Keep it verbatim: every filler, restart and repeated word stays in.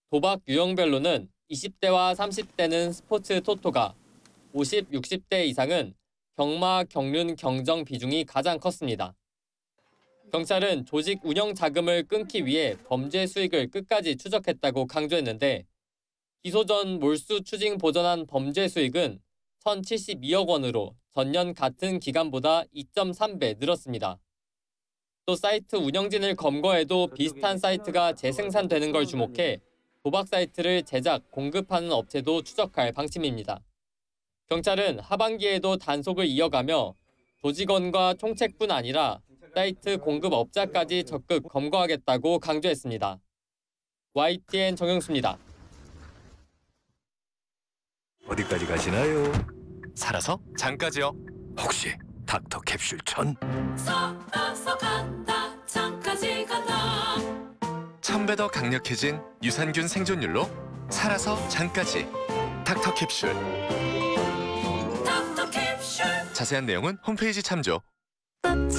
도박 유형별로는 이십 대와 삼십 대는 스포츠 토토가, 오십, 육십 대 이상은 경마, 경륜, 경정 비중이 가장 컸습니다. 경찰은 조직 운영 자금을 끊기 위해 범죄 수익을 끝까지 추적했다고 강조했는데 기소 전 몰수 추징 보전한 범죄 수익은 천칠십이억 원으로 전년 같은 기간보다 이 점 삼 배 늘었습니다. 또 사이트 운영진을 검거해도 비슷한 사이트가 재생산되는 걸 주목해 도박 사이트를 제작, 공급하는 업체도 추적할 방침입니다. 경찰은 하반기에도 단속을 이어가며 조직원과 총책뿐 아니라 사이트 공급업자까지 적극 검거하겠다고 강조했습니다. 와이티엔 정영수입니다. 어디까지 가시나요? 살아서 장까지요. 혹시 닥터 캡슐 천? 살아서 간다 장까지 간다. 천 배 더 강력해진 유산균 생존율로 살아서 장까지. 닥터 캡슐. 닥터 캡슐. 자세한 내용은 홈페이지 참조.